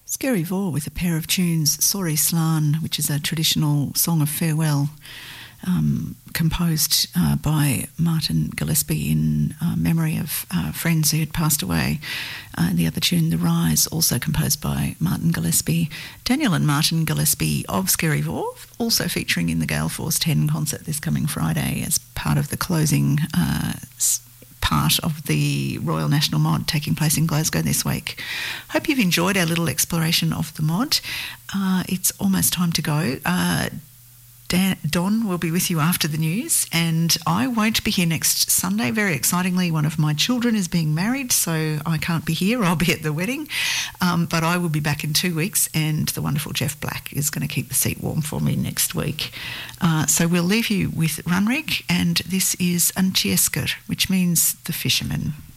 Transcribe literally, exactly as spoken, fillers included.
Scary Vor with a pair of tunes, Sori Slan, which is a traditional song of farewell, um, composed uh, by Martin Gillespie in uh, memory of uh, friends who had passed away. Uh, and the other tune, The Rise, also composed by Martin Gillespie. Daniel and Martin Gillespie of Scary Vor, also featuring in the Gale Force ten concert this coming Friday as part of the closing uh, part of the Royal National Mod taking place in Glasgow this week. Hope you've enjoyed our little exploration of the mod. Uh, it's almost time to go. Uh, Dan, Don will be with you after the news, and I won't be here next Sunday. Very excitingly, one of my children is being married, so I can't be here. I'll be at the wedding, um, but I will be back in two weeks, and the wonderful Jeff Black is going to keep the seat warm for me next week. Uh, so we'll leave you with Runrig, and this is Anchiesker, which means the fisherman.